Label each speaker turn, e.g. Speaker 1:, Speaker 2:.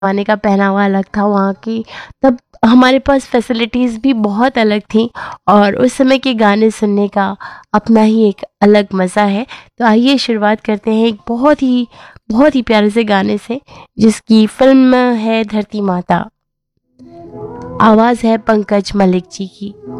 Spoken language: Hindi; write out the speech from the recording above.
Speaker 1: ज़माने का पहनावा अलग था वहाँ की, तब हमारे पास फैसिलिटीज़ भी बहुत अलग थी और उस समय के गाने सुनने का अपना ही एक अलग मज़ा है। तो आइए शुरुआत करते हैं एक बहुत ही प्यारे से गाने से, जिसकी फ़िल्म है धरती माता। आवाज़ है पंकज मलिक जी की।